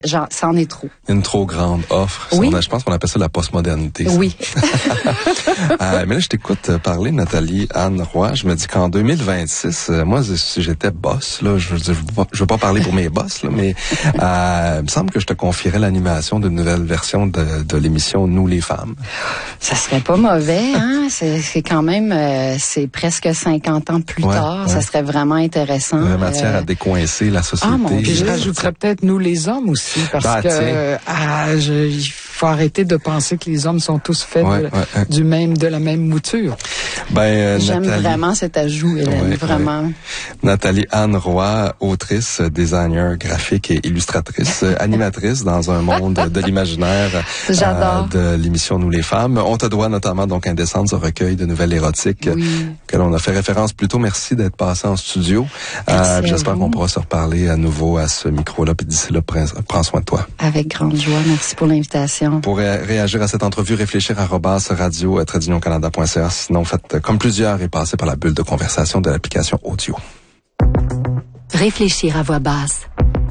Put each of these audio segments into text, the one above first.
Genre, ça en est trop. Une trop grande offre. Oui. Je pense qu'on appelle ça la postmodernité. Oui. Mais là, je t'écoute parler, Nathalie Anne Roy. Je me dis qu'en 2026, moi, si j'étais boss, là, je veux pas parler pour mes boss, là, mais il me semble que je te confierais l'animation d'une nouvelle version de l'émission Nous les femmes. Ça serait pas mauvais, hein? C'est quand même, c'est presque 50 ans plus tard. Ouais. Ça serait vraiment intéressant. Matière à décoincer la société. Ah, mon Dieu. Puis je rajouterais peut-être Nous les hommes aussi. Parce que il faut arrêter de penser que les hommes sont tous faits de la même mouture. J'aime vraiment cet ajout, Hélène, vraiment. Ouais. Nathalie Anne Roy, autrice, designer graphique et illustratrice, animatrice dans un monde de l'imaginaire de l'émission Nous les femmes. On te doit notamment donc Indécente, ce recueil de nouvelles érotiques auquel on a fait référence plus tôt. Merci d'être passé en studio. J'espère qu'on pourra se reparler à nouveau à ce micro-là. Puis d'ici là, prends soin de toi. Avec grande joie. Merci pour l'invitation. Pour réagir à cette entrevue, réfléchir @radio-canada.ca. Sinon, faites comme plusieurs et passez par la bulle de conversation de l'application audio. Réfléchir à voix basse.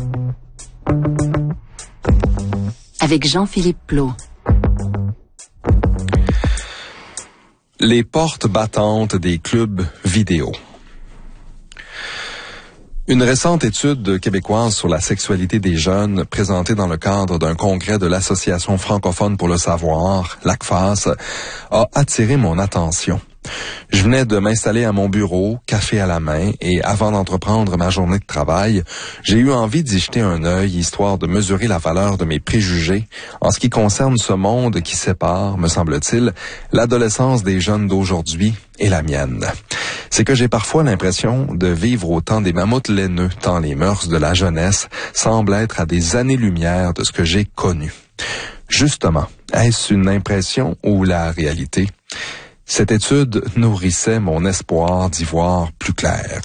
Avec Jean-Philippe Plot. Les portes battantes des clubs vidéo. Une récente étude québécoise sur la sexualité des jeunes, présentée dans le cadre d'un congrès de l'Association francophone pour le savoir, l'ACFAS, a attiré mon attention. Je venais de m'installer à mon bureau, café à la main, et avant d'entreprendre ma journée de travail, j'ai eu envie d'y jeter un œil, histoire de mesurer la valeur de mes préjugés en ce qui concerne ce monde qui sépare, me semble-t-il, l'adolescence des jeunes d'aujourd'hui et la mienne. C'est que j'ai parfois l'impression de vivre au temps des mammouths laineux, tant les mœurs de la jeunesse semblent être à des années-lumière de ce que j'ai connu. Justement, est-ce une impression ou la réalité? Cette étude nourrissait mon espoir d'y voir plus clair.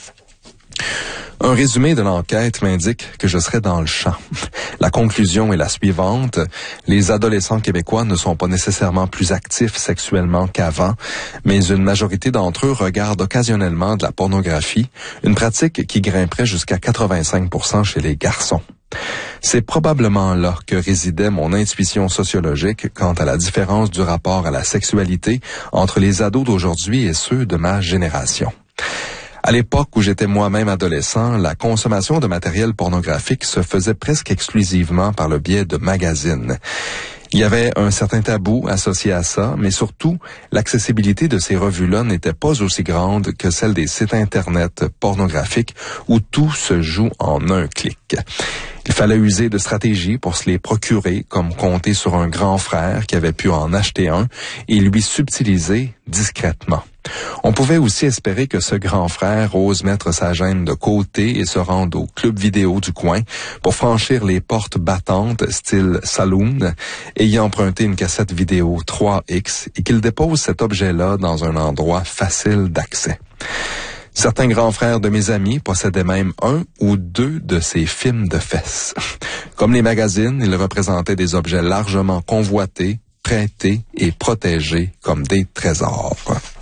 Un résumé de l'enquête m'indique que je serai dans le champ. La conclusion est la suivante. Les adolescents québécois ne sont pas nécessairement plus actifs sexuellement qu'avant, mais une majorité d'entre eux regardent occasionnellement de la pornographie, une pratique qui grimperait jusqu'à 85% chez les garçons. C'est probablement là que résidait mon intuition sociologique quant à la différence du rapport à la sexualité entre les ados d'aujourd'hui et ceux de ma génération. À l'époque où j'étais moi-même adolescent, la consommation de matériel pornographique se faisait presque exclusivement par le biais de magazines. Il y avait un certain tabou associé à ça, mais surtout, l'accessibilité de ces revues-là n'était pas aussi grande que celle des sites Internet pornographiques où tout se joue en un clic. Il fallait user de stratégies pour se les procurer, comme compter sur un grand frère qui avait pu en acheter un et lui subtiliser discrètement. On pouvait aussi espérer que ce grand frère ose mettre sa gêne de côté et se rende au club vidéo du coin pour franchir les portes battantes style saloon et y emprunter une cassette vidéo 3X et qu'il dépose cet objet-là dans un endroit facile d'accès. Certains grands frères de mes amis possédaient même un ou deux de ces films de fesses. Comme les magazines, ils représentaient des objets largement convoités, prêtés et protégés comme des trésors.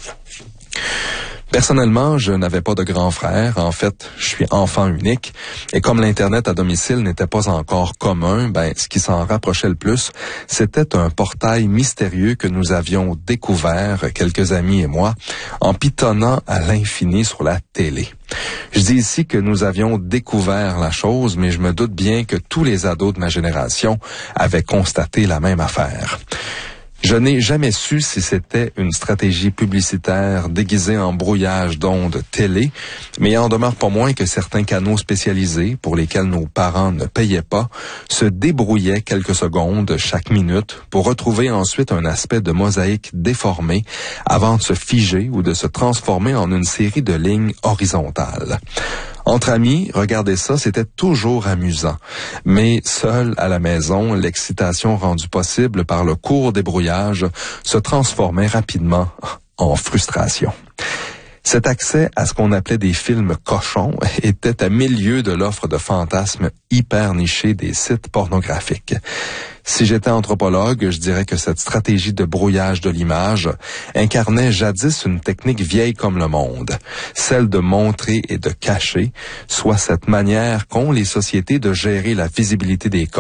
Personnellement, je n'avais pas de grand frère. En fait, je suis enfant unique. Et comme l'Internet à domicile n'était pas encore commun, ce qui s'en rapprochait le plus, c'était un portail mystérieux que nous avions découvert, quelques amis et moi, en pitonnant à l'infini sur la télé. Je dis ici que nous avions découvert la chose, mais je me doute bien que tous les ados de ma génération avaient constaté la même affaire. Je n'ai jamais su si c'était une stratégie publicitaire déguisée en brouillage d'ondes télé, mais il en demeure pas moins que certains canaux spécialisés, pour lesquels nos parents ne payaient pas, se débrouillaient quelques secondes chaque minute pour retrouver ensuite un aspect de mosaïque déformé avant de se figer ou de se transformer en une série de lignes horizontales. Entre amis, regarder ça, c'était toujours amusant. Mais seul à la maison, l'excitation rendue possible par le court débrouillage se transformait rapidement en frustration. Cet accès à ce qu'on appelait des films cochons était à milieu de l'offre de fantasmes hyper nichés des sites pornographiques. Si j'étais anthropologue, je dirais que cette stratégie de brouillage de l'image incarnait jadis une technique vieille comme le monde, celle de montrer et de cacher, soit cette manière qu'ont les sociétés de gérer la visibilité des corps